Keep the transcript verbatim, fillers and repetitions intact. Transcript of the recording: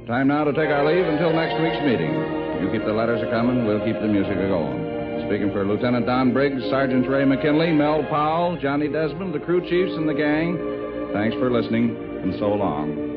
Time now to take our leave until next week's meeting. You keep the letters a-coming, we'll keep the music a-going. Speaking for Lieutenant Don Briggs, Sergeants Ray McKinley, Mel Powell, Johnny Desmond, the crew chiefs, and the gang, thanks for listening, and so long.